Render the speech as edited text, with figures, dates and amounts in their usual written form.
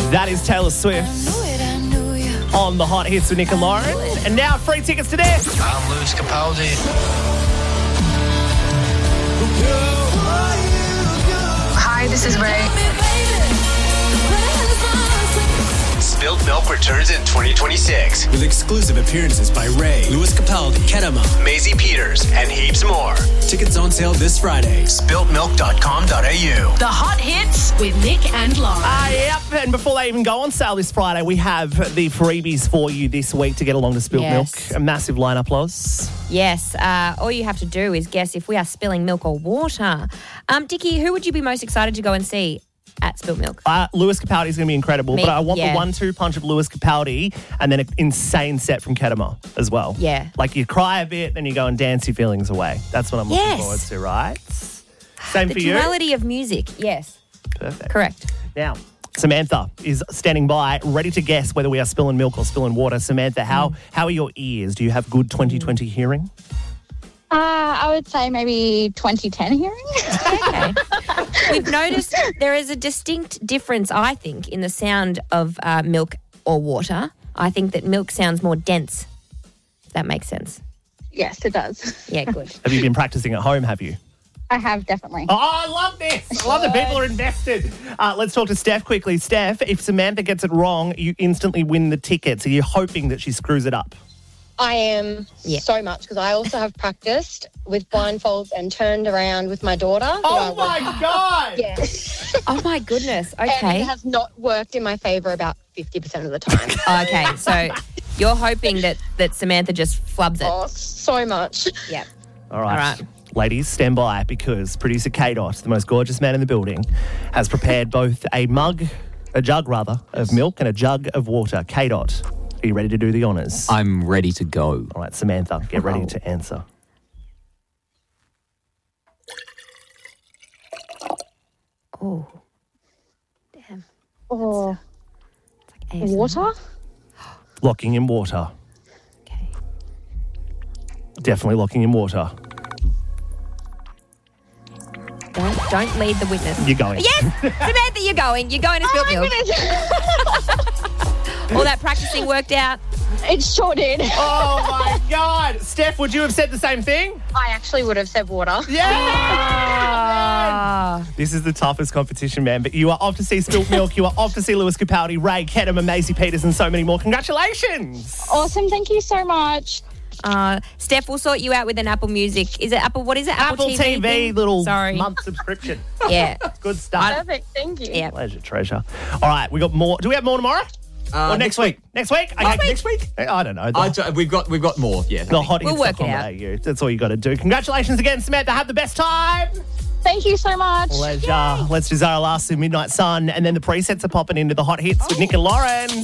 That is Taylor Swift on the Hot Hits with Nick and Lauren. And now free tickets to this. I'm Lewis Capaldi. Hi, this is Ray. Spilt Milk returns in 2026 with exclusive appearances by Ray, Lewis Capaldi, Kedema, Maisie Peters, and heaps more. Tickets on sale this Friday. SpiltMilk.com.au. The Hot Hits with Nick and Lauren. Yep, and before they even go on sale this Friday, we have the freebies for you this week to get along to Spilt Yes. Milk. A massive lineup, Loz. Yes, all you have to do is guess if we are spilling milk or water. Dickie, who would you be most excited to go and see at Spilt Milk? Lewis Capaldi is going to be incredible, Me- but I want yeah. the 1-2 punch of Lewis Capaldi and then an insane set from Kedema as well. Yeah. Like you cry a bit, then you go and dance your feelings away. That's what I'm looking Yes. forward to, right? Same The for you? duality of music, yes. Perfect. Correct. Now, Samantha is standing by, ready to guess whether we are spilling milk or spilling water. Samantha, how are your ears? Do you have good 2020 hearing? I would say maybe 2010 hearing. Okay. We've noticed there is a distinct difference, I think, in the sound of milk or water. I think that milk sounds more dense, if that makes sense. Yes, it does. Yeah, good. Have you been practicing at home, have you? I have definitely. Oh, I love this. I love that people are invested. Let's talk to Steph quickly. Steph, if Samantha gets it wrong, you instantly win the tickets. Are you hoping that she screws it up? I am so much because I also have practiced with blindfolds and turned around with my daughter. Oh, my God. Yeah. Oh, my goodness. And Okay. it has not worked in my favour about 50% of the time. Okay, so you're hoping that Samantha just flubs it. Oh, so much. Yeah. All right. All right. Ladies, stand by because producer K-Dot, the most gorgeous man in the building, has prepared both a jug of milk and a jug of water. K-Dot, are you ready to do the honours? I'm ready to go. All right, Samantha, get ready to answer. Oh. Damn. Oh, It's like ASMR. water? Locking in water. Okay. Definitely locking in water. Don't lead the witness. You're going. Yes! Samantha, you're going. You're going to Spilt Milk. All that practicing worked out. It sure did. Oh, my God. Steph, would you have said the same thing? I actually would have said water. Yeah! Ah. This is the toughest competition, man. But you are off to see Spilt Milk. You are off to see Lewis Capaldi, Ray, Kedema, Maisie Peters, and so many more. Congratulations! Awesome. Thank you so much. Steph, we'll sort you out with an Apple Music. Is it Apple? What is it? Apple TV thing? little Sorry. month subscription. Yeah. Good stuff. Perfect. Thank you. Yeah. Pleasure, treasure. All right, we got more. Do we have more tomorrow? Or next week? Next week? Okay, Next week? I don't know. We've got more. Yeah. The Hot We'll Hits work it out. accommodate. That's all you got to do. Congratulations again, Samantha. Have the best time. Thank you so much. Pleasure. Let's do Zara Larsson, Midnight Sun, and then the presets are popping into the Hot Hits with Nick and Lauren.